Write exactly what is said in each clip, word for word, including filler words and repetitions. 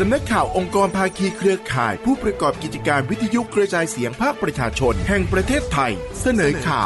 ำนักข่าวองค์กรภาคีเครือข่ายผู้ประกอบกิจการวิทยุกระจายเสียงภาคประชาชนแห่งประเทศไทยเสนอข่าว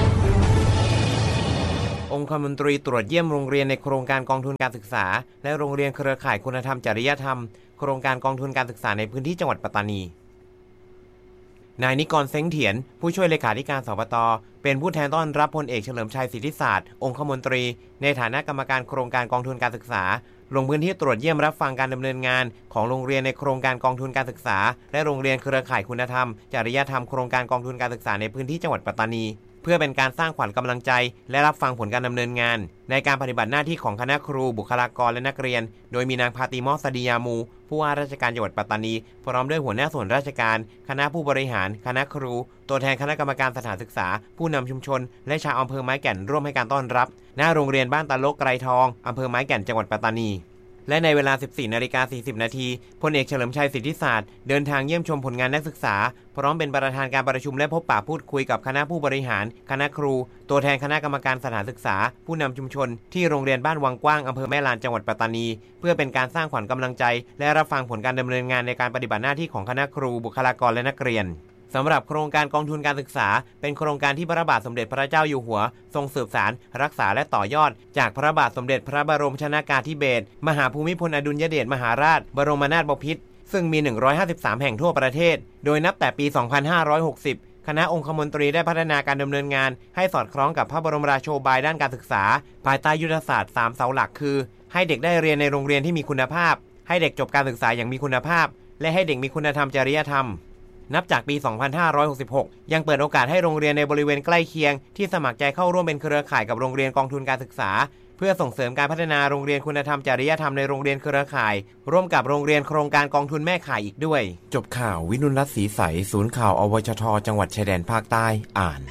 องคมนตรีตรวจเยี่ยมโรงเรียนในโครงการกองทุนการศึกษาและโรงเรียนเครือข่ายคุณธรรมจริยธรรมโครงการกองทุนการศึกษาในพื้นที่จังหวัดปัตตานีนายนิกรเซ้งเถียนผู้ช่วยเลขาธิการสปต.เป็นผู้แทนต้อนรับพลเอกเฉลิมชัยสิทธิศาสตร์องคมนตรีในฐานะกรรมการโครงการกองทุนการศึกษาลงพื้นที่ตรวจเยี่ยมรับฟังการดำเนินงานของโรงเรียนในโครงการกองทุนการศึกษาและโรงเรียนเครือข่ายคุณธรรมจริยธรรมโครงการกองทุนการศึกษาในพื้นที่จังหวัดปัตตานีเพื่อเป็นการสร้างขวัญกำลังใจและรับฟังผลการดำเนินงานในการปฏิบัติหน้าที่ของคณะครูบุคลากรและนักเรียนโดยมีนางพาติมอสดียามูผู้ว่าราชการจังหวัดปัตตานีพร้อมด้วยหัวหน้าส่วนราชการคณะผู้บริหารคณะครูตัวแทนคณะกรรมการสถานศึกษาผู้นำชุมชนและชาวอำเภอไม้แก่นร่วมให้การต้อนรับหน้าโรงเรียนบ้านตาลกไกรทองอำเภอไม้แก่นจังหวัดปัตตานีและในเวลา สิบสี่นาฬิกาสี่สิบนาทีพลเอกเฉลิมชัยสิทธิศาสตร์เดินทางเยี่ยมชมผลงานนักศึกษาพร้อมเป็นประธานการประชุมและพบปะพูดคุยกับคณะผู้บริหารคณะครูตัวแทนคณะกรรมการสถานศึกษาผู้นำชุมชนที่โรงเรียนบ้านวังกว้างอำเภอแม่ลานจังหวัดปัตตานีเพื่อเป็นการสร้างขวัญกำลังใจและรับฟังผลการดำเนินงานในการปฏิบัติหน้าที่ของคณะครูบุคลากรและนักเรียนสำหรับโครงการกองทุนการศึกษาเป็นโครงการที่พระบาทสมเด็จพระเจ้าอยู่หัวทรงสืบสานรักษาและต่อยอดจากพระบาทสมเด็จพระบรมชนากาธิเบศรมหาภูมิพลอดุลยเดชมหาราชบรมนาถบพิตรซึ่งมีหนึ่งร้อยห้าสิบสามแห่งทั่วประเทศโดยนับแต่ปีสองพันห้าร้อยหกสิบคณะองคมนตรีได้พัฒนาการดำเนินงานให้สอดคล้องกับพระบรมราโชบายด้านการศึกษาภายใต้ยุทธศาสตร์สามเสาหลักคือให้เด็กได้เรียนในโรงเรียนที่มีคุณภาพให้เด็กจบการศึกษาอย่างมีคุณภาพและให้เด็กมีคุณธรรมจริยธรรมนับจากปีสองพันห้าร้อยหกสิบหกยังเปิดโอกาสให้โรงเรียนในบริเวณใกล้เคียงที่สมัครใจเข้าร่วมเป็นเครือข่ายกับโรงเรียนกองทุนการศึกษาเพื่อส่งเสริมการพัฒนาโรงเรียนคุณธรรมจริยธรรมในโรงเรียนเครือข่ายร่วมกับโรงเรียนโครงการกองทุนแม่ข่ายอีกด้วยจบข่าววินุรัตน์ศรีใสศูนย์ข่าวอวชทจังหวัดชายแดนภาคใต้อ่าน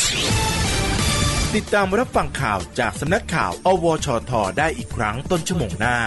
ติดตามรับฟังข่าวจากสำนักข่าวอวชทได้อีกครั้งต้นชั่วโมงหน้า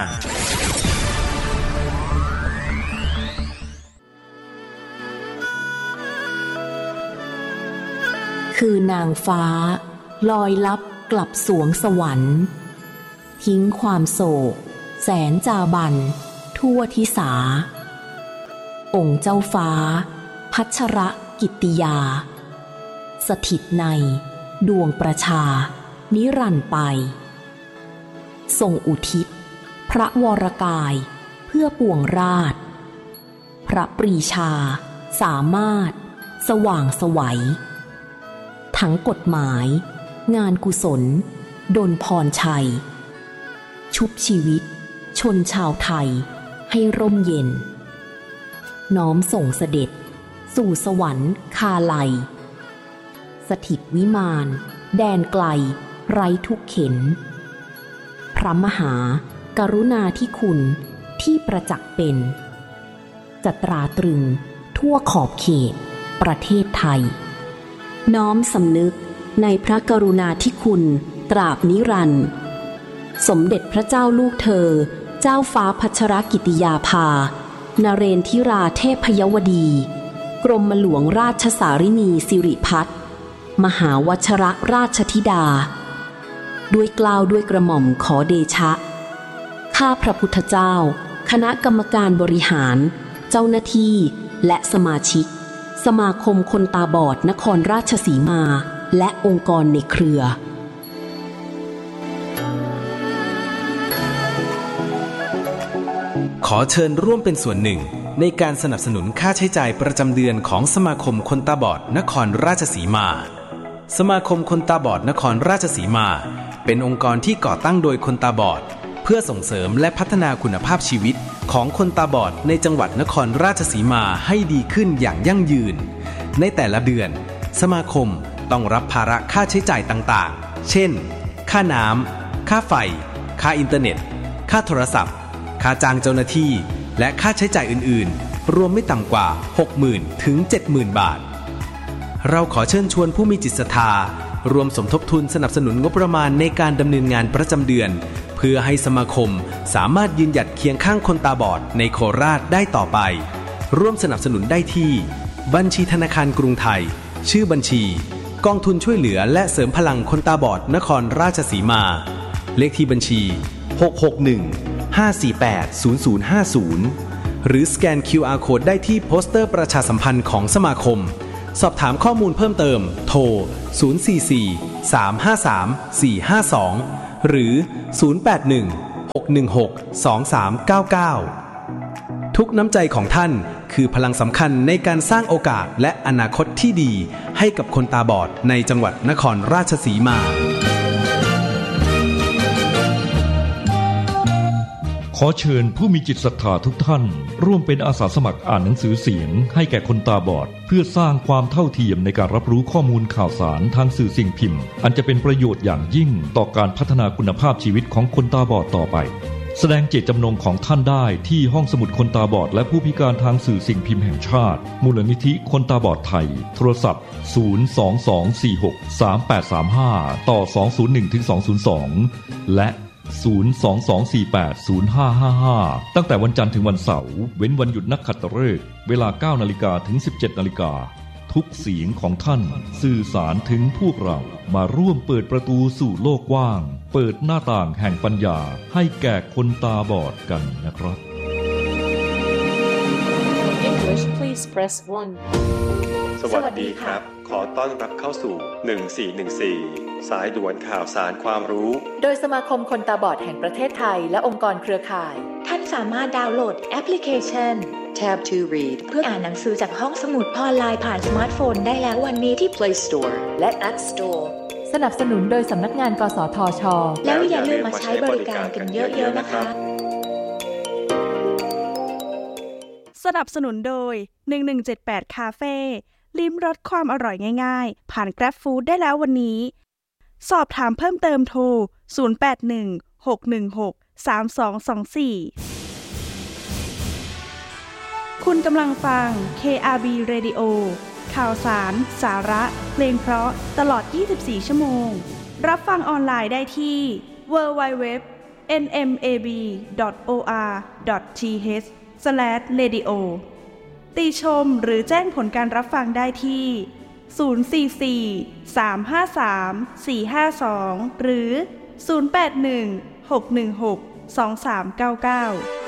คือนางฟ้าลอยลับกลับสวงสวรรค์ทิ้งความโศกแสนจาบันทั่วทิสาองค์เจ้าฟ้าพัชรกิตติยาสถิตในดวงประชานิรันดร์ไปทรงอุทิศพระวรกายเพื่อปวงราชพระปรีชาสามารถสว่างไสวทั้งกฎหมายงานกุศลดลพรชัยชุบชีวิตชนชาวไทยให้ร่มเย็นน้อมส่งเสด็จสู่สวรรค์คาไลสถิตวิมานแดนไกลไร้ทุกเข็นพระมหากรุณาธิคุณที่ประจักษ์เป็นจะตราตรึงทั่วขอบเขตประเทศไทยน้อมสำนึกในพระกรุณาธิคุณตราบนิรันดร์สมเด็จพระเจ้าลูกเธอเจ้าฟ้าพัชรกิติยาภานเรนทิราเทพยวดีกรมหลวงราชสารินีสิริพัฒน์มหาวชรราชธิดาด้วยเกล้าด้วยกระหม่อมขอเดชะข้าพระพุทธเจ้าคณะกรรมการบริหารเจ้าหน้าที่และสมาชิกสมาคมคนตาบอดนครราชสีมาและองค์กรในเครือขอเชิญร่วมเป็นส่วนหนึ่งในการสนับสนุนค่าใช้จ่ายประจำเดือนของสมาคมคนตาบอดนครราชสีมาสมาคมคนตาบอดนครราชสีมาเป็นองค์กรที่ก่อตั้งโดยคนตาบอดเพื่อส่งเสริมและพัฒนาคุณภาพชีวิตของคนตาบอดในจังหวัดนครราชสีมาให้ดีขึ้นอย่างยั่งยืนในแต่ละเดือนสมาคมต้องรับภาระค่าใช้จ่ายต่างๆเช่นค่าน้ำค่าไฟค่าอินเทอร์เน็ตค่าโทรศัพท์ค่าจ้างเจ้าหน้าที่และค่าใช้จ่ายอื่นๆรวมไม่ต่ำกว่า หกหมื่น ถึง เจ็ดหมื่น บาทเราขอเชิญชวนผู้มีจิตศรัทธารวมสมทบทุนสนับสนุนงบประมาณในการดำเนินงานประจำเดือนเพื่อให้สมาคมสามารถยืนหยัดเคียงข้างคนตาบอดในโคราชได้ต่อไปร่วมสนับสนุนได้ที่บัญชีธนาคารกรุงไทยชื่อบัญชีกองทุนช่วยเหลือและเสริมพลังคนตาบอดนครราชสีมาเลขที่บัญชีหก หก หนึ่ง ห้า สี่ แปด ศูนย์ ศูนย์ ห้า ศูนย์หรือสแกน คิว อาร์ Code ได้ที่โปสเตอร์ประชาสัมพันธ์ของสมาคมสอบถามข้อมูลเพิ่มเติมโทรศูนย์ สี่ สี่ สาม ห้า สาม สี่ ห้า สองหรือศูนย์ แปด หนึ่ง หก หนึ่ง หก สอง สาม เก้า เก้าทุกน้ำใจของท่านคือพลังสำคัญในการสร้างโอกาสและอนาคตที่ดีให้กับคนตาบอดในจังหวัดนครราชสีมาขอเชิญผู้มีจิตศรัทธาทุกท่านร่วมเป็นอาสาสมัครอ่านหนังสือเสียงให้แก่คนตาบอดเพื่อสร้างความเท่าเทียมในการรับรู้ข้อมูลข่าวสารทางสื่อสิ่งพิมพ์อันจะเป็นประโยชน์อย่างยิ่งต่อการพัฒนาคุณภาพชีวิตของคนตาบอดต่อไปแสดงเจตจำนงของท่านได้ที่ห้องสมุดคนตาบอดและผู้พิการทางสื่อสิ่งพิมพ์แห่งชาติมูลนิธิคนตาบอดไทยโทรศัพท์ศูนย์ สอง สอง สี่ หก สาม แปด สาม ห้าต่อสอง ศูนย์ หนึ่ง ถึง สอง ศูนย์ สองและศูนย์ สอง สอง สี่ แปด ศูนย์ ห้า ห้า ห้าตั้งแต่วันจันทร์ถึงวันเสาร์เว้นวันหยุดนักขัตฤกษ์เวลา เก้า นาฬิกาถึง สิบเจ็ด นาฬิกาทุกเสียงของท่านสื่อสารถึงพวกเรามาร่วมเปิดประตูสู่โลกกว้างเปิดหน้าต่างแห่งปัญญาให้แก่คนตาบอดกันนะครับ English please press one สวัสดีครับขอต้อนรับเข้าสู่หนึ่งสี่หนึ่งสี่สายด่วนข่าวสารความรู้โดยสมาคมคนตาบอดแห่งประเทศไทยและองค์กรเครือข่ายท่านสามารถดาวน์โหลดแอปพลิเคชัน Tab to Read เพื่ออ่านหนังสือจากห้องสมุดออนไลน์ผ่านสมาร์ทโฟนได้แล้ววันนี้ที่ Play Store และ App Store สนับสนุนโดยสำนักงานกสทช. แล้วอย่าลืมมาใช้บริการกันเยอะๆนะคะสนับสนุนโดยหนึ่งหนึ่งเจ็ดแปดคาเฟ่ลิ้มรสความอร่อยง่ายๆผ่าน Grab Food ได้แล้ววันนี้สอบถามเพิ่มเติมโทรศูนย์ แปด หนึ่ง หก หนึ่ง หก สาม สอง สอง สี่คุณกำลังฟัง เค อาร์ บี Radio ข่าวสารสาระเพลงเพราะตลอดยี่สิบสี่ชั่วโมงรับฟังออนไลน์ได้ที่ ดับเบิลยู ดับเบิลยู ดับเบิลยู ดอท เอ็น เอ็ม เอ บี ดอท โอ อาร์ ดอท ที เอช สแลช เรดิโอ ติชมหรือแจ้งผลการรับฟังได้ที่ศูนย์ สี่ สี่ สาม ห้า สาม สี่ ห้า สองหรือศูนย์ แปด หนึ่ง หก หนึ่ง หก สอง สาม เก้า เก้า